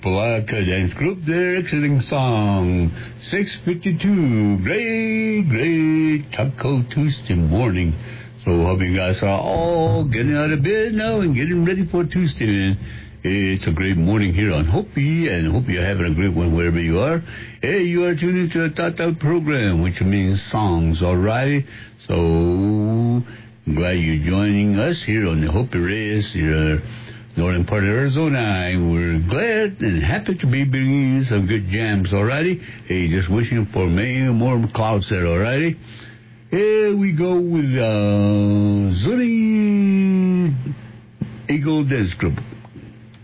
Black Dance Group, their excellent song, 6:52, great Taco Tuesday morning. So hope you guys are all getting out of bed now and getting ready for Tuesday. It's a great morning here on Hopi, and hope you're having a great one wherever you are. Hey, you are tuning into the Tata program, which means songs, alright? So, glad you're joining us here on the Hopi Race, your northern part of Arizona, and we're glad and happy to be bringing you some good jams, alrighty? Hey, just wishing for many more clouds there, alrighty? Here we go with Zuni Eagle Dance Group.